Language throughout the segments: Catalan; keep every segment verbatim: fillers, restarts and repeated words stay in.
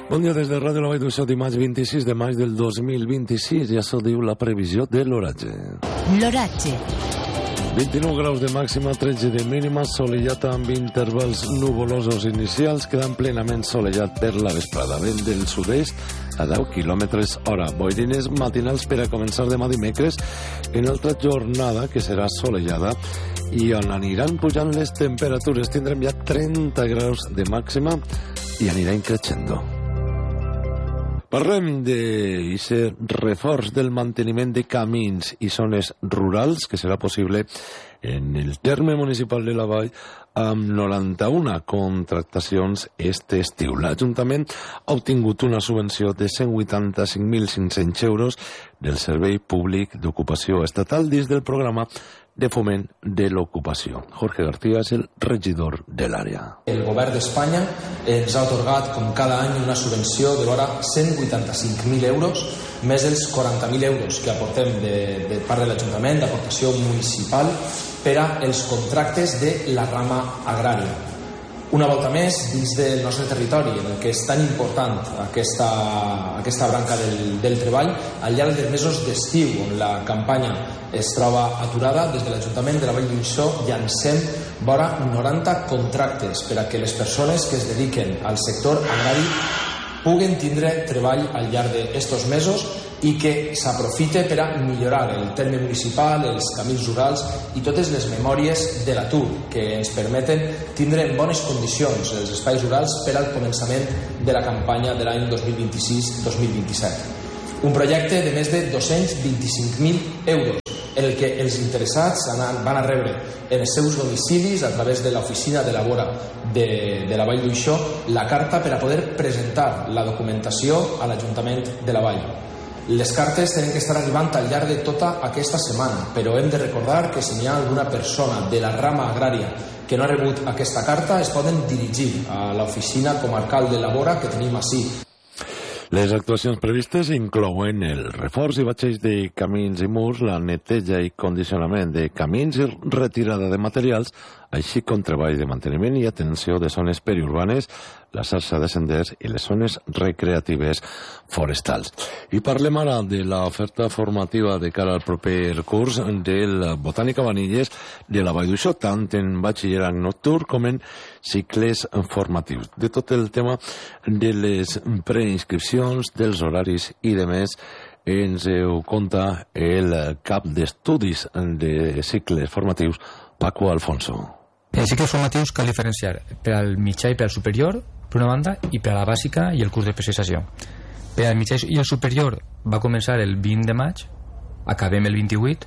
Bon dia des de Ràdio La Vall d'Uixó, dimarts vint-i-sis de maig del dos mil vint-i-sis. Ja se'l diu la previsió de l'oratge. L'oratge. vint-i-nou graus de màxima, tretze de mínima, solellat amb intervals nuvolosos inicials, quedant plenament solellat per la vesprada. Vent del sud-est a deu quilòmetres hora. Boirines matinals per a començar demà dimecres en altra jornada que serà solellada i on aniran pujant les temperatures. Tindrem ja trenta graus de màxima i anirà increixendo. Parlem d'aquest reforç del manteniment de camins i zones rurals que serà possible en el terme municipal de la Vall amb noranta-una contractacions este estiu. L'Ajuntament ha obtingut una subvenció de cent vuitanta-cinc mil cinc-cents euros del Servei Públic d'Ocupació Estatal dins del programa de foment de l'ocupació. Jorge García és el regidor de l'àrea. El govern d'Espanya ens ha atorgat, com cada any, una subvenció de vora cent vuitanta-cinc mil euros, més els quaranta mil euros que aportem de, de part de l'Ajuntament, d'aportació municipal, per a els contractes de la rama agrària. Una volta més, dins del nostre territori, en el que és tan important aquesta, aquesta branca del, del treball, al llarg dels mesos d'estiu, on la campanya es troba aturada, des de l'Ajuntament de la Vall d'Uixó llancem vora noranta contractes per a que les persones que es dediquen al sector agrari puguen tindre treball al llarg d'estos mesos i que s'aprofite per a millorar el terme municipal, els camins rurals i totes les memòries de l'atur que ens permeten tindre en bones condicions els espais rurals per al començament de la campanya de l'any dos mil vint-i-sis dos mil vint-i-set. Un projecte de més de dos-cents vint-i-cinc mil euros en el que els interessats van a rebre en els seus domicilis, a través de l'oficina de la vora de, de la Vall d'Uixó, la carta per a poder presentar la documentació a l'Ajuntament de la Vall. Les cartes tenen que estar arribant al llarg de tota aquesta setmana, però hem de recordar que si n'hi ha alguna persona de la rama agrària que no ha rebut aquesta carta, es poden dirigir a l'oficina comarcal de la vora que tenim ací. Les actuacions previstes inclouen el reforç i batxeix de camins i murs, la neteja i condicionament de camins i retirada de materials, així com treball de manteniment i atenció de zones periurbanes, la xarxa de senders i les zones recreatives forestals. I parlem ara de l'oferta formativa de cara al proper curs del Botànica Vanilles de la Vall d'Uixó, tant en batxillerat nocturn com en cicles formatius. De tot el tema de les preinscripcions, dels horaris i de més, ens ho conta el cap d'estudis de cicles formatius, Paco Alfonso. Els cicles formatius cal diferenciar per al mitjà i per al superior, per una banda, i per a la bàsica i el curs d'especialització. Per al mitjà i el superior va començar el vint de maig, acabem el vint-i-vuit,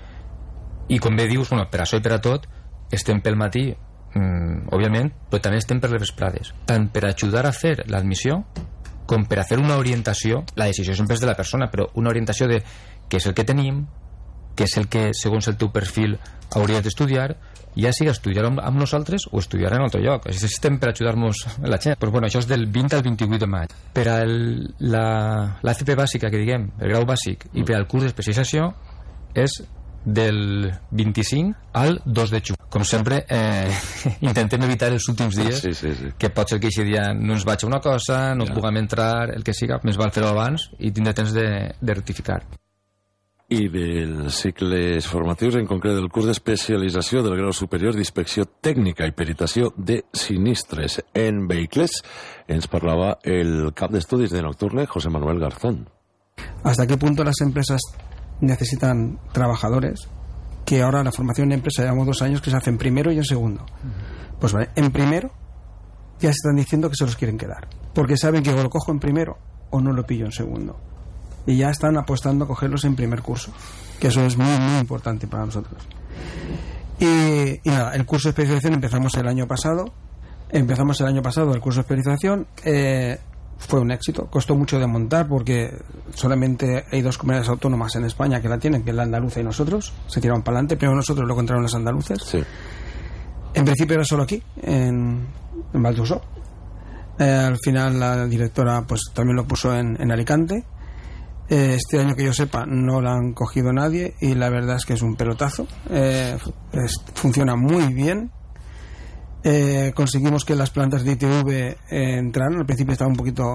i com bé dius, bueno, per això i per a tot, estem pel matí, mmm, òbviament, però també estem per les vesprades, tant per ajudar a fer l'admissió com per a fer una orientació. La decisió sempre és de la persona, però una orientació de què és el que tenim, què és el que, segons el teu perfil, hauries d'estudiar, ja sigui estudiar amb, amb nosaltres o estudiar en altre lloc. Així estem per ajudar-nos la gent. Pues bueno, això és del vint al vint-i-vuit de maig. Per a l'A F P bàsica, que diguem, el grau bàsic, i per al curs d'especialització és del vint-i-cinc al dos de juny. Com sempre, eh, intentem evitar els últims dies, sí, sí, sí. que pot ser que aquest dia no ens vaig a una cosa, no ja. puguem entrar, el que siga, més val fer-ho abans i tindre temps de, de rectificar. I dels cicles formatius, en concret del curs d'especialització del grau superior d'inspecció tècnica i peritació de sinistres en vehicles, ens parlava el cap d'estudis de Nocturne, José Manuel Garzón. ¿Hasta qué punto las empresas necesitan trabajadores? Que ahora la formación en empresa llevamos dos años que se hace en primero y en segundo. Pues vale, en primero ya se están diciendo que se los quieren quedar, porque saben que o lo cojo en primero o no lo pillo en segundo. Y ya están apostando a cogerlos en primer curso, que eso es muy, muy importante para nosotros. Y, y nada, el curso de especialización empezamos el año pasado. Empezamos el año pasado el curso de especialización. Eh, fue un éxito. Costó mucho de montar porque solamente hay dos comunidades autónomas en España que la tienen, que es la andaluza y nosotros. Se tiraron para adelante. Primero nosotros, luego entraron los andaluces. Sí. En principio era solo aquí, en, en Vall d'Uixó. Eh, al final la directora pues también lo puso en, en Alicante. Este año, que yo sepa, no la han cogido nadie y la verdad es que es un pelotazo. Eh, es, funciona muy bien. Eh, conseguimos que las plantas de I T V eh, entraran. Al principio estaba un poquito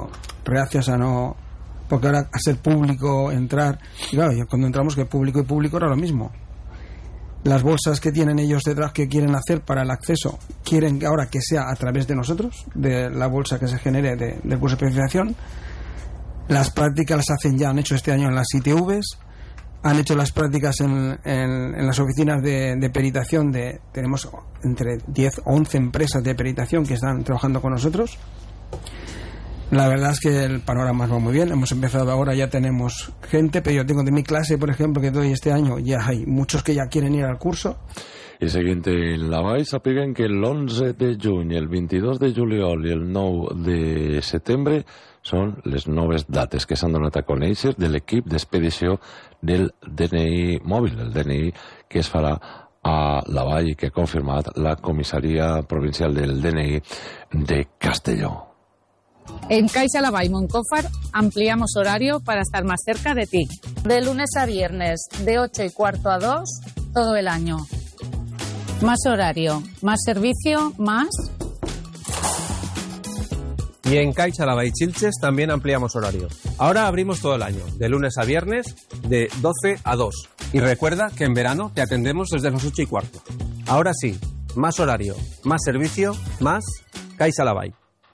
reacias a no, porque ahora a ser público entrar, y claro, cuando entramos que público y público era lo mismo. Las bolsas que tienen ellos detrás que quieren hacer para el acceso, quieren ahora que sea a través de nosotros, de la bolsa que se genere de, del curso de especialización. Las prácticas las hacen ya, han hecho este año en las I T Vs, han hecho las prácticas en, en, en las oficinas de, de peritación. De, tenemos entre diez o once empresas de peritación que están trabajando con nosotros. La verdad es que el panorama va muy bien. Hemos empezado ahora, ya tenemos gente, pero yo tengo de mi clase, por ejemplo, que doy este año, ya hay muchos que ya quieren ir al curso. I seguint en la Vall, sapiguen que l'onze de juny, el vint-i-dos de juliol i el nou de setembre són les noves dates que s'han donat a conèixer de l'equip d'expedició del D N I mòbil, el D N I que es farà a la Vall i que ha confirmat la comissaria provincial del D N I de Castelló. En Caixa Lavall Moncófar ampliamos horario para estar más cerca de ti. De lunes a viernes, de ocho y cuarto a dos, todo el año. Más horario, más servicio, más... Y en Caixa Lavall Chilches también ampliamos horario. Ahora abrimos todo el año, de lunes a viernes, de doce a dos. Y recuerda que en verano te atendemos desde las ocho y cuarto. Ahora sí, más horario, más servicio, más Caixa Lavall.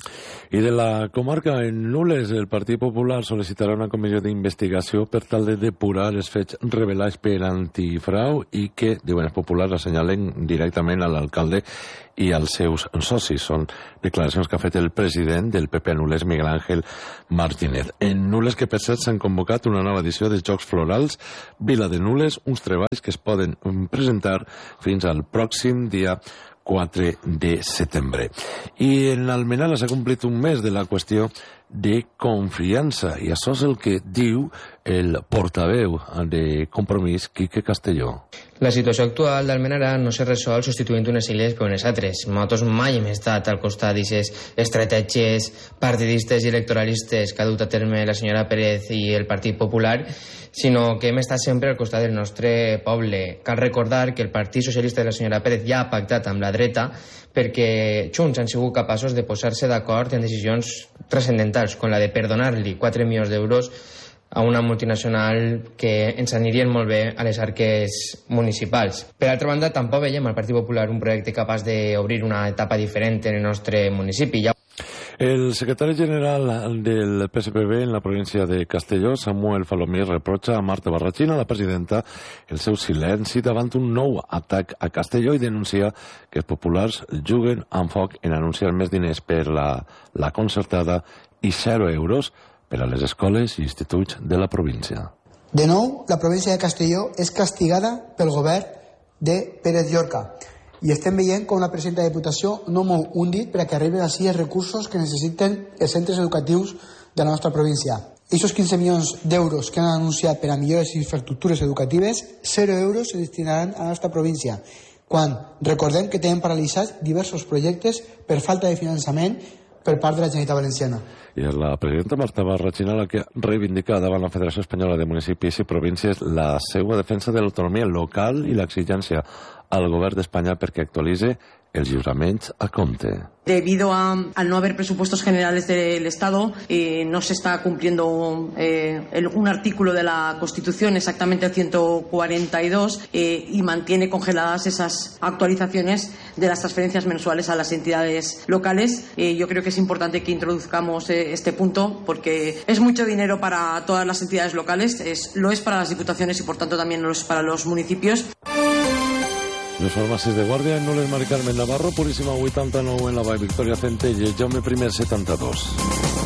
I de la comarca, en Nules, el Partit Popular sol·licitarà una comissió d'investigació per tal de depurar els fets revelats per antifrau i que, diuen els populars, assenyalen directament a l'alcalde i als seus socis. Són declaracions que ha fet el president del P P a Nules, Miguel Ángel Martínez. En Nules, que per cert s'han convocat una nova edició dels Jocs Florals Vila de Nules, uns treballs que es poden presentar fins al pròxim dia quatre de setembre. I en Almenara s'ha complit un mes de la qüestió de confiança, i això és el que diu el portaveu de Compromís, Quique Castelló. La situació actual d'Almenara no se resol substituint unes sigles per unes altres. Nosaltres mai hem estat al costat d'aquestes estratègies partidistes i electoralistes que ha dut a terme la senyora Pérez i el Partit Popular, sinó que hem estat sempre al costat del nostre poble. Cal recordar que el Partit Socialista de la senyora Pérez ja ha pactat amb la dreta perquè Junts han sigut capaços de posar-se d'acord en decisions transcendentals, com la de perdonar-li quatre milions d'euros a una multinacional que ens anirien molt bé a les arques municipals. Per altra banda, tampoc veiem al Partit Popular un projecte capaç d'obrir una etapa diferent en el nostre municipi. Ja... El secretari general del P S P B en la província de Castelló, Samuel Falomir, reprocha a Marta Barrachina, la presidenta, el seu silenci davant un nou atac a Castelló i denuncia que els populars juguen amb foc en anunciar més diners per la, la concertada i zero euros per a les escoles i instituts de la província. De nou, la província de Castelló és castigada pel govern de Pérez Llorca i estem veient com la presidenta de Diputació no mou un dit per a que arriben així els recursos que necessiten els centres educatius de la nostra província. Aquests quinze milions d'euros que han anunciat per a millores infraestructures educatives, zero euros se destinaran a la nostra província, quan recordem que tenen paralitzats diversos projectes per falta de finançament per part de la Generalitat Valenciana. I és la presidenta Marta Barrachina la que reivindica davant la Federació Espanyola de Municipis i Províncies la seva defensa de l'autonomia local i l'exigència al govern d'Espanya perquè actualitze els lliuraments a compte. Debido a, al no haber presupuestos generales del Estado, eh, no se está cumpliendo eh, el, un artículo de la Constitución, exactamente el ciento cuarenta y dos, eh, y mantiene congeladas esas actualizaciones de las transferencias mensuales a las entidades locales. Eh, yo creo que es importante que introduzcamos eh, este punto porque es mucho dinero para todas las entidades locales, es, lo es para las diputaciones y por tanto también lo es para los municipios. Les farmàcies de Guàrdia, en Nules, Mari Carmen Navarro, Puríssima vuitanta-nou en la Vall, Victòria Centelles, Jaume I setanta-dos.